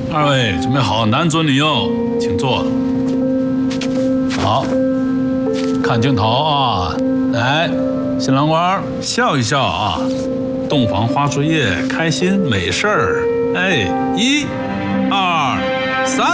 二位准备好，男左女右，请坐。好，看镜头啊，来，新郎官笑一笑啊，洞房花烛夜，开心美事儿。哎，1、2、3。